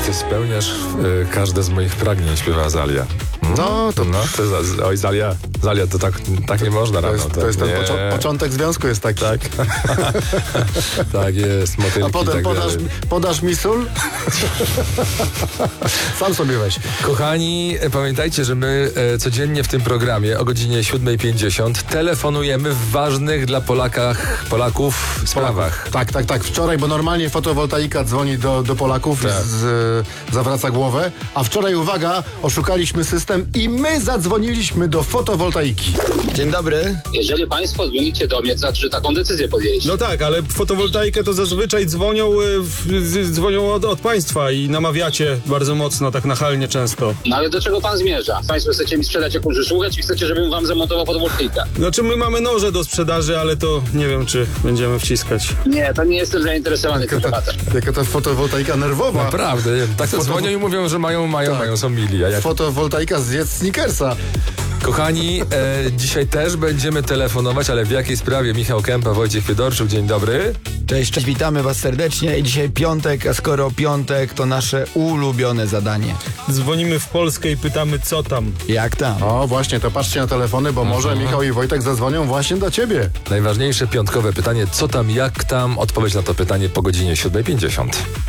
Ty spełniasz każde z moich pragnień, śpiewa Zalia. Oj, Zalia, to tak nie można rano. To jest ten początek związku jest taki. Tak. Tak jest, motylki. A potem tak podasz mi sól? Sam sobie weź. Kochani, pamiętajcie, że my codziennie w tym programie o godzinie 7:50 telefonujemy w ważnych dla Polaków sprawach. Tak. Wczoraj, bo normalnie fotowoltaika dzwoni do Polaków, tak. Zawraca głowę, a wczoraj, uwaga, oszukaliśmy system i my zadzwoniliśmy do fotowoltaiki. Dzień dobry. Jeżeli państwo dzwonicie do mnie, to znaczy, że taką decyzję podjęliście. No tak, ale fotowoltaikę to zazwyczaj dzwonią od państwa i namawiacie bardzo mocno, tak nachalnie często. No ale do czego pan zmierza? Państwo chcecie mi sprzedać jakąś usługę, czy chcecie, żebym wam zamontował fotowoltaikę? Znaczy my mamy noże do sprzedaży, ale to nie wiem, czy będziemy wciskać. Nie, to nie jestem zainteresowany tym tematem. Jaka ta fotowoltaika nerwowa. Naprawdę, tak to dzwonią i mówią, że mają, są mili. A jak... Fotowoltaika zjedz Snickersa. Kochani, dzisiaj też będziemy telefonować, ale w jakiej sprawie? Michał Kępa, Wojciech Fiedorczuk, dzień dobry. Cześć, witamy was serdecznie i dzisiaj piątek, a skoro piątek, to nasze ulubione zadanie. Dzwonimy w Polskę i pytamy, co tam. Jak tam? O, właśnie, to patrzcie na telefony, bo może Michał i Wojtek zadzwonią właśnie do ciebie. Najważniejsze piątkowe pytanie, co tam, jak tam? Odpowiedź na to pytanie po godzinie 7:50.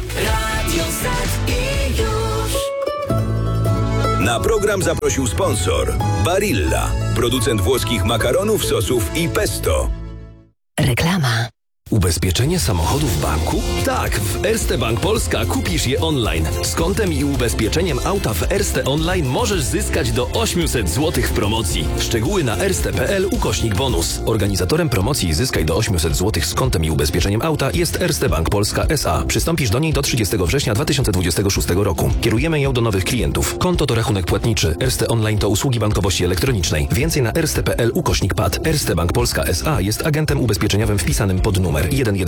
Na program zaprosił sponsor Barilla, producent włoskich makaronów, sosów i pesto. Reklama. Ubezpieczenie samochodu w banku? Tak, w Erste Bank Polska kupisz je online. Z kontem i ubezpieczeniem auta w Erste Online możesz zyskać do 800 zł w promocji. Szczegóły na erste.pl/bonus. Organizatorem promocji Zyskaj do 800 zł z kontem i ubezpieczeniem auta jest Erste Bank Polska S.A. Przystąpisz do niej do 30 września 2026 roku. Kierujemy ją do nowych klientów. Konto to rachunek płatniczy. Erste Online to usługi bankowości elektronicznej. Więcej na erste.pl/pad. Erste Bank Polska S.A. jest agentem ubezpieczeniowym wpisanym pod numer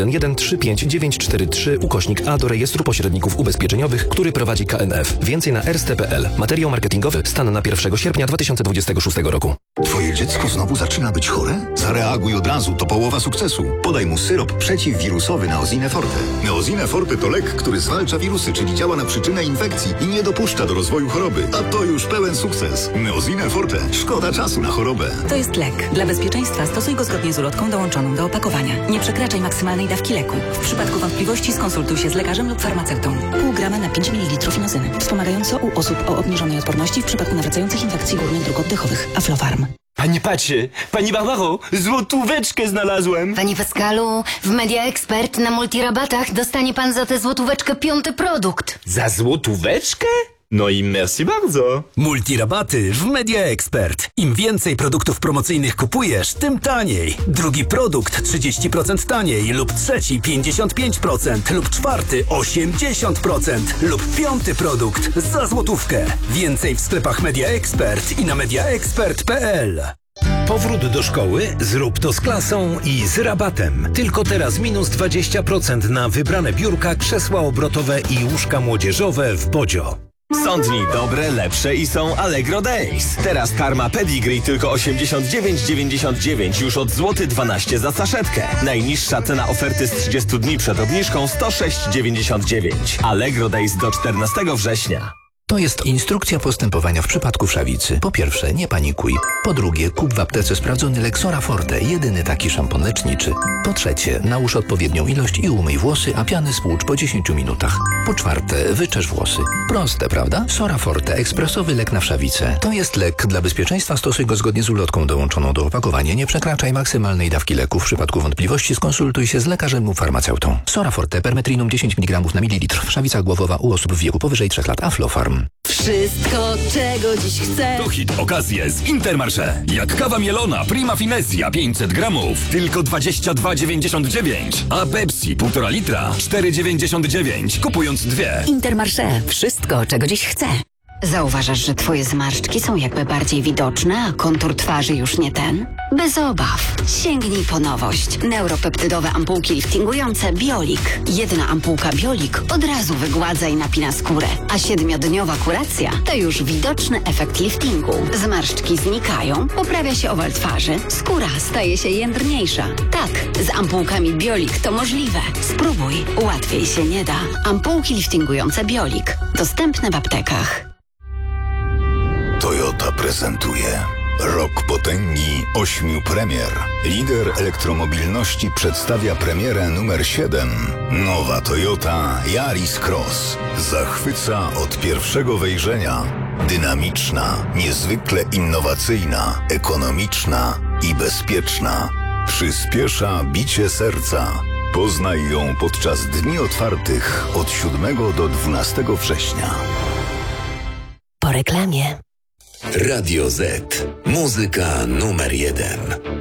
111-35943/A do rejestru pośredników ubezpieczeniowych, który prowadzi KNF. Więcej na erste.pl. Materiał marketingowy. Stan na 1 sierpnia 2026 roku. Twoje dziecko znowu zaczyna być chore? Zareaguj od razu, to połowa sukcesu. Podaj mu syrop przeciwwirusowy Neosine Forte. Neosine Forte to lek, który zwalcza wirusy, czyli działa na przyczynę infekcji i nie dopuszcza do rozwoju choroby. A to już pełen sukces. Neosine Forte. Szkoda czasu na chorobę. To jest lek. Dla bezpieczeństwa stosuj go zgodnie z ulotką dołączoną do opakowania. Nie przekraczaj maksymalnej dawki leku. W przypadku wątpliwości skonsultuj się z lekarzem lub farmaceutą. Pół grama na 5 ml inozyny. Wspomagająco u osób o obniżonej odporności w przypadku nawracających infekcji górnych dróg oddechowych. Aflofarm. Pani patrzy, pani Barbaro, złotóweczkę znalazłem. Panie Pascalu, w Media Expert na multirabatach dostanie pan za tę złotóweczkę 5. produkt. Za złotóweczkę? No i merci bardzo. Multirabaty w Media Expert. Im więcej produktów promocyjnych kupujesz, tym taniej. Drugi produkt 30% taniej lub trzeci 55% lub czwarty 80% lub piąty produkt za złotówkę. Więcej w sklepach Media Expert i na mediaexpert.pl. Powrót do szkoły? Zrób to z klasą i z rabatem. Tylko teraz minus 20% na wybrane biurka, krzesła obrotowe i łóżka młodzieżowe w Bodzio. Są dni dobre, lepsze i są Allegro Days. Teraz karma Pedigree tylko 89,99 już od złoty 12 za saszetkę. Najniższa cena oferty z 30 dni przed obniżką 106,99. Allegro Days do 14 września. To jest instrukcja postępowania w przypadku wszawicy. Po pierwsze, nie panikuj. Po drugie, kup w aptece sprawdzony lek Sora Forte, jedyny taki szampon leczniczy. Po trzecie, nałóż odpowiednią ilość i umyj włosy, a piany spłucz po 10 minutach. Po czwarte, wyczesz włosy. Proste, prawda? Sora Forte, ekspresowy lek na wszawicę. To jest lek. Dla bezpieczeństwa stosuj go zgodnie z ulotką dołączoną do opakowania. Nie przekraczaj maksymalnej dawki leku. W przypadku wątpliwości skonsultuj się z lekarzem lub farmaceutą. Sora Forte, permetrinum 10 mg na mililitr. Wszawica głowowa u osób w wieku powyżej 3 lat. Aflofarm. Wszystko, czego dziś chcę. To hit okazje z Intermarché. Jak kawa mielona Prima Finezja 500 gramów, tylko 22,99. A Pepsi 1,5 litra 4,99. Kupując dwie. Intermarché. Wszystko, czego dziś chcę. Zauważasz, że twoje zmarszczki są jakby bardziej widoczne, a kontur twarzy już nie ten? Bez obaw. Sięgnij po nowość. Neuropeptydowe ampułki liftingujące Biolik. Jedna ampułka Biolik od razu wygładza i napina skórę, a 7-dniowa kuracja to już widoczny efekt liftingu. Zmarszczki znikają, poprawia się owal twarzy, skóra staje się jędrniejsza. Tak, z ampułkami Biolik to możliwe. Spróbuj, łatwiej się nie da. Ampułki liftingujące Biolik. Dostępne w aptekach. Toyota prezentuje Rok Potęgi 8 premier. Lider elektromobilności przedstawia premierę numer 7. Nowa Toyota Yaris Cross. Zachwyca od pierwszego wejrzenia. Dynamiczna, niezwykle innowacyjna, ekonomiczna i bezpieczna. Przyspiesza bicie serca. Poznaj ją podczas dni otwartych od 7 do 12 września. Po reklamie. Radio Z. Muzyka numer 1.